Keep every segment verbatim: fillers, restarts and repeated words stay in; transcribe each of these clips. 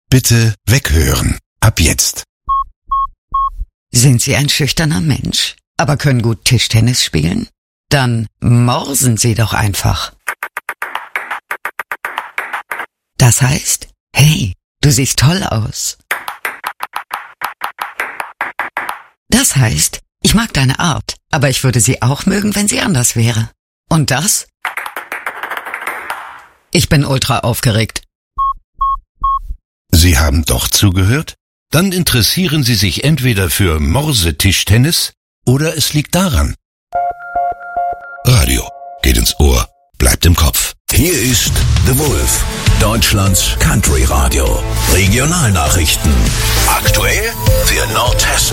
Bitte weghören. Ab jetzt. Sind Sie ein schüchterner Mensch, aber können gut Tischtennis spielen? Dann morsen Sie doch einfach. Das heißt, hey, du siehst toll aus. Das heißt, ich mag deine Art, aber ich würde sie auch mögen, wenn sie anders wäre. Und das? Ich bin ultra aufgeregt. Sie haben doch zugehört? Dann interessieren Sie sich entweder für Morsetischtennis oder es liegt daran. Radio geht ins Ohr, bleibt im Kopf. Hier ist The Wolf, Deutschlands Country Radio. Regionalnachrichten. Aktuell für Nordhessen.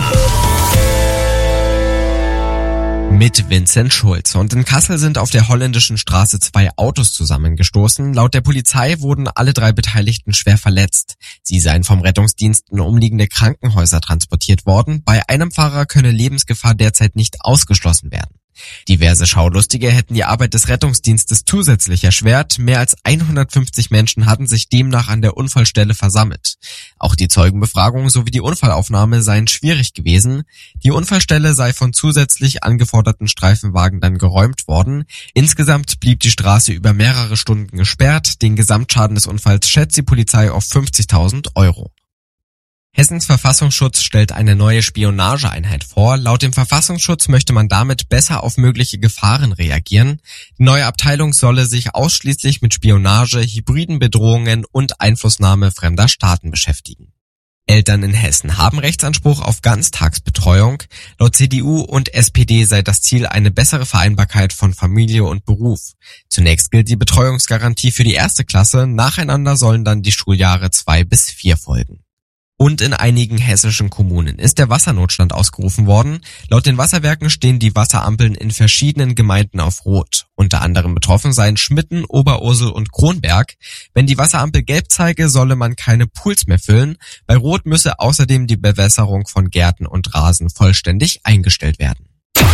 Mit Vincent Schulz. Und in Kassel sind auf der Holländischen Straße zwei Autos zusammengestoßen. Laut der Polizei wurden alle drei Beteiligten schwer verletzt. Sie seien vom Rettungsdienst in umliegende Krankenhäuser transportiert worden. Bei einem Fahrer könne Lebensgefahr derzeit nicht ausgeschlossen werden. Diverse Schaulustige hätten die Arbeit des Rettungsdienstes zusätzlich erschwert. Mehr als hundertfünfzig Menschen hatten sich demnach an der Unfallstelle versammelt. Auch die Zeugenbefragung sowie die Unfallaufnahme seien schwierig gewesen. Die Unfallstelle sei von zusätzlich angeforderten Streifenwagen dann geräumt worden. Insgesamt blieb die Straße über mehrere Stunden gesperrt. Den Gesamtschaden des Unfalls schätzt die Polizei auf fünfzigtausend Euro. Hessens Verfassungsschutz stellt eine neue Spionageeinheit vor. Laut dem Verfassungsschutz möchte man damit besser auf mögliche Gefahren reagieren. Die neue Abteilung solle sich ausschließlich mit Spionage, hybriden Bedrohungen und Einflussnahme fremder Staaten beschäftigen. Eltern in Hessen haben Rechtsanspruch auf Ganztagsbetreuung. Laut C D U und S P D sei das Ziel eine bessere Vereinbarkeit von Familie und Beruf. Zunächst gilt die Betreuungsgarantie für die erste Klasse. Nacheinander sollen dann die Schuljahre zwei bis vier folgen. Und in einigen hessischen Kommunen ist der Wassernotstand ausgerufen worden. Laut den Wasserwerken stehen die Wasserampeln in verschiedenen Gemeinden auf Rot. Unter anderem betroffen seien Schmitten, Oberursel und Kronberg. Wenn die Wasserampel gelb zeige, solle man keine Pools mehr füllen. Bei Rot müsse außerdem die Bewässerung von Gärten und Rasen vollständig eingestellt werden.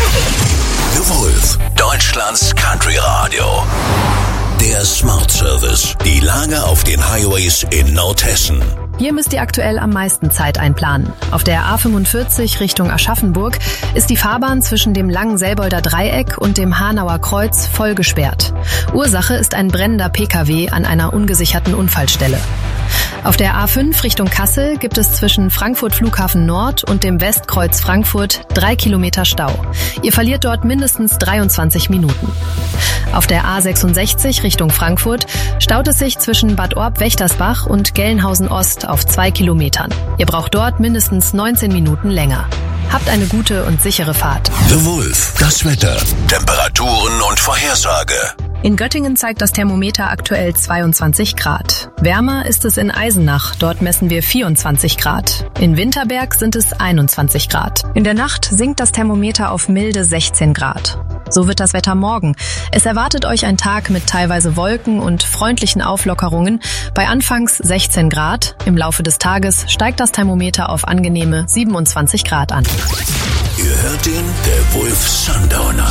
The Wolf, Deutschlands Country Radio. Der Smart Service. Die Lage auf den Highways in Nordhessen. Hier müsst ihr aktuell am meisten Zeit einplanen. Auf der A fünfundvierzig Richtung Aschaffenburg ist die Fahrbahn zwischen dem Langenselbolder Dreieck und dem Hanauer Kreuz voll gesperrt. Ursache ist ein brennender P K W an einer ungesicherten Unfallstelle. Auf der A fünf Richtung Kassel gibt es zwischen Frankfurt Flughafen Nord und dem Westkreuz Frankfurt drei Kilometer Stau. Ihr verliert dort mindestens dreiundzwanzig Minuten. Auf der A sechsundsechzig Richtung Frankfurt staut es sich zwischen Bad Orb-Wächtersbach und Gelnhausen Ost auf zwei Kilometern. Ihr braucht dort mindestens neunzehn Minuten länger. Habt eine gute und sichere Fahrt. The Wolf, das Wetter, Temperaturen und Vorhersage. In Göttingen zeigt das Thermometer aktuell zweiundzwanzig Grad. Wärmer ist es in Eisenach, dort messen wir vierundzwanzig Grad. In Winterberg sind es einundzwanzig Grad. In der Nacht sinkt das Thermometer auf milde sechzehn Grad. So wird das Wetter morgen. Es erwartet euch ein Tag mit teilweise Wolken und freundlichen Auflockerungen bei anfangs sechzehn Grad. Im Laufe des Tages steigt das Thermometer auf angenehme siebenundzwanzig Grad an. Ihr hört den The Wolf Sundowner.